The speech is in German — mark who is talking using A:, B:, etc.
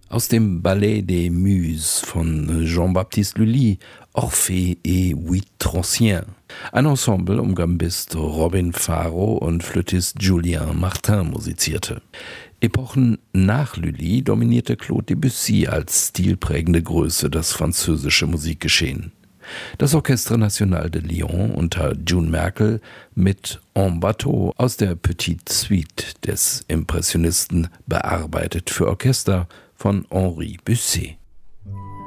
A: Aus dem Ballet des Muses von Jean-Baptiste Lully, Orphée et Huit Transiens. Ein Ensemble um Gambist Robin Faro und Flötist Julien Martin musizierte. Epochen nach Lully dominierte Claude Debussy als stilprägende Größe das französische Musikgeschehen. Das Orchestre National de Lyon unter June Merkel mit En Bateau aus der Petite Suite des Impressionisten bearbeitet für Orchester von Henri Busset.